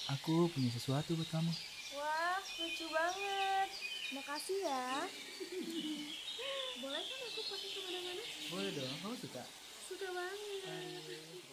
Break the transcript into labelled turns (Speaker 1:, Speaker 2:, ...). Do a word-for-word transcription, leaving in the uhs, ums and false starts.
Speaker 1: Aku punya sesuatu buat kamu.
Speaker 2: Wah, lucu banget. Makasih ya. Boleh kan aku pakai kemana-mana?
Speaker 1: Boleh dong, kamu suka?
Speaker 2: Suka banget.